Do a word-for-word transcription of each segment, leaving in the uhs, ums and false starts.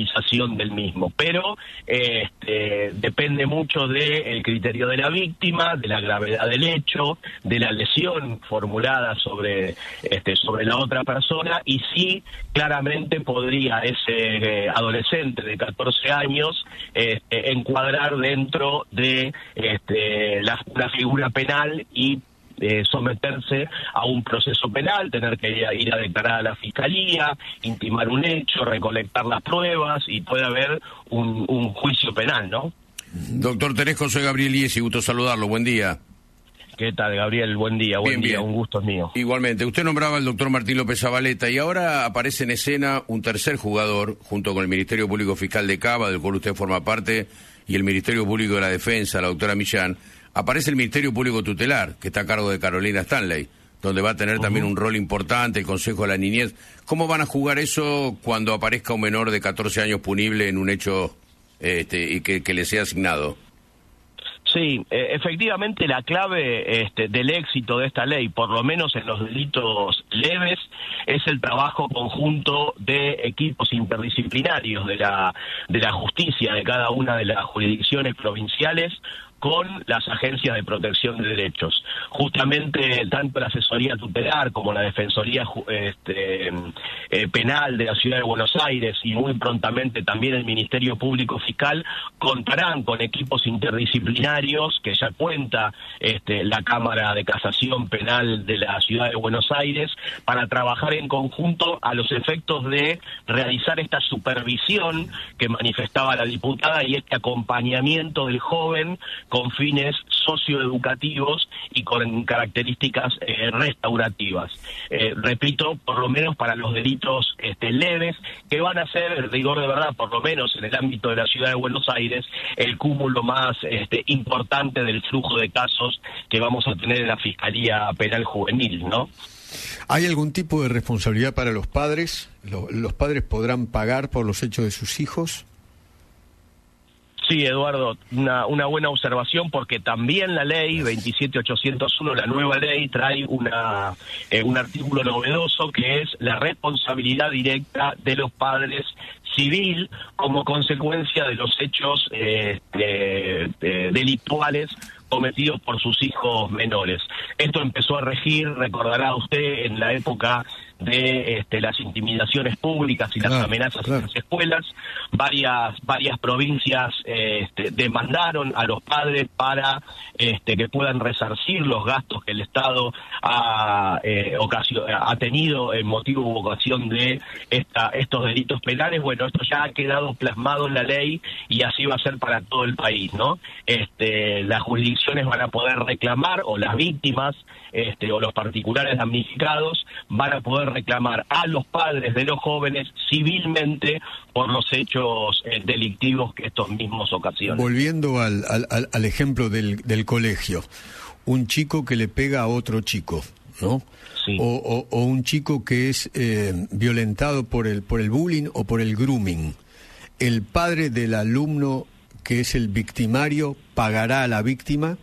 realización del mismo. Pero este, depende mucho del criterio de la víctima, de la gravedad del hecho, de la lesión formulada sobre, este, sobre la otra persona, y sí, claramente podría ese eh, adolescente de catorce años este, encuadrar dentro de este, la, la figura penal y Eh, someterse a un proceso penal, tener que ir a, ir a declarar a la fiscalía, intimar un hecho, recolectar las pruebas, y puede haber un, un juicio penal, ¿no? Doctor Teresco, soy Gabriel Iesi, gusto saludarlo, buen día. ¿Qué tal, Gabriel? Buen día, buen bien, día, bien. Un gusto es mío. Igualmente, usted nombraba al doctor Martín López Zabaleta y ahora aparece en escena un tercer jugador junto con el Ministerio Público Fiscal de Cava, del cual usted forma parte, y el Ministerio Público de la Defensa, la doctora Millán. Aparece el Ministerio Público Tutelar, que está a cargo de Carolina Stanley, donde va a tener uh-huh. también un rol importante, el Consejo de la Niñez. ¿Cómo van a jugar eso cuando aparezca un menor de catorce años punible en un hecho este, y que, que le sea asignado? Sí, eh, efectivamente la clave este, del éxito de esta ley, por lo menos en los delitos leves, es el trabajo conjunto de equipos interdisciplinarios de la, de la justicia de cada una de las jurisdicciones provinciales, con las agencias de protección de derechos. Justamente tanto la asesoría tutelar como la defensoría este, eh, penal de la Ciudad de Buenos Aires y muy prontamente también el Ministerio Público Fiscal contarán con equipos interdisciplinarios que ya cuenta este, la Cámara de Casación Penal de la Ciudad de Buenos Aires para trabajar en conjunto a los efectos de realizar esta supervisión que manifestaba la diputada y este acompañamiento del joven con fines socioeducativos y con características eh, restaurativas. Eh, repito, por lo menos para los delitos este, leves, que van a ser, en rigor de verdad, por lo menos en el ámbito de la Ciudad de Buenos Aires, el cúmulo más este, importante del flujo de casos que vamos a tener en la Fiscalía Penal Juvenil, ¿no? ¿Hay algún tipo de responsabilidad para los padres? ¿Los padres podrán pagar por los hechos de sus hijos? Sí, Eduardo, una, una buena observación, porque también la ley veintisiete ochocientos uno, la nueva ley, trae una eh, un artículo novedoso que es la responsabilidad directa de los padres civil como consecuencia de los hechos eh, de, de, delictuales cometidos por sus hijos menores. Esto empezó a regir, recordará usted, en la época de este, las intimidaciones públicas y las claro, amenazas claro. en las escuelas. Varias varias provincias eh, este, demandaron a los padres para este, que puedan resarcir los gastos que el Estado ha, eh, ocasio, ha tenido en motivo u ocasión de esta, estos delitos penales. Bueno, esto ya ha quedado plasmado en la ley y así va a ser para todo el país, ¿no? Este, las jurisdicciones van a poder reclamar, o las víctimas este, o los particulares damnificados van a poder reclamar a los padres de los jóvenes civilmente por los hechos eh, delictivos que estos mismos ocasionan. Volviendo al, al, al ejemplo del, del colegio, un chico que le pega a otro chico, ¿no? Sí. O, o, o un chico que es eh, violentado por el, por el bullying o por el grooming. ¿El padre del alumno que es el victimario pagará a la víctima?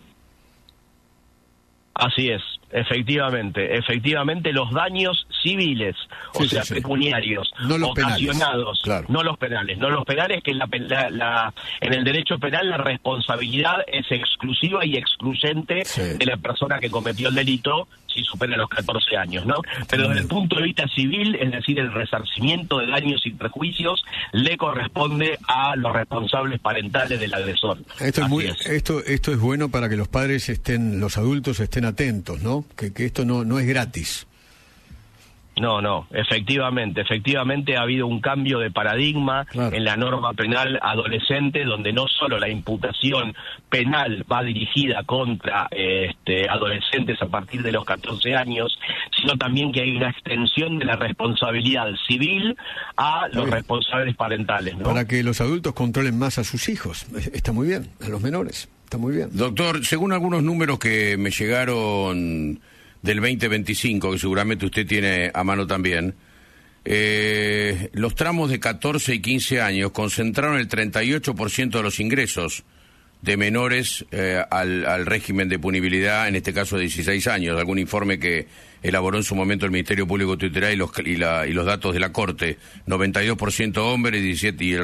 Así es, efectivamente, efectivamente los daños civiles, o sí, sea, sí, sí. pecuniarios, no los ocasionados, penales, claro. no los penales, no los penales, que en, la, la, la, en el derecho penal la responsabilidad es exclusiva y excluyente sí. de la persona que cometió el delito si supera los catorce años, ¿no? Pero desde el punto de vista civil, es decir, el resarcimiento de daños y perjuicios le corresponde a los responsables parentales del agresor. Esto es, muy, es. Esto, esto es bueno para que los padres estén, los adultos estén atentos, ¿no? Que, que esto no, no es gratis. No, no, efectivamente, efectivamente ha habido un cambio de paradigma claro. en la norma penal adolescente, donde no solo la imputación penal va dirigida contra eh, este, adolescentes a partir de los catorce años, sino también que hay una extensión de la responsabilidad civil a los responsables parentales, ¿no? Para que los adultos controlen más a sus hijos, está muy bien, a los menores, está muy bien. Doctor, según algunos números que me llegaron del veinte veinticinco, que seguramente usted tiene a mano también, eh, los tramos de catorce y quince años concentraron el treinta y ocho por ciento de los ingresos de menores eh, al, al régimen de punibilidad, en este caso de dieciséis años, algún informe que elaboró en su momento el Ministerio Público Tutelar y los, y, la, y los datos de la Corte, noventa y dos por ciento hombres y diecisiete por ciento y el